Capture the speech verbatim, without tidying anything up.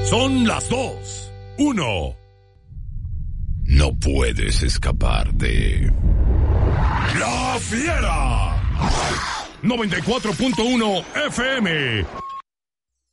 Son las dos. Uno. No puedes escapar de... La Fiera. noventa y cuatro punto uno F M.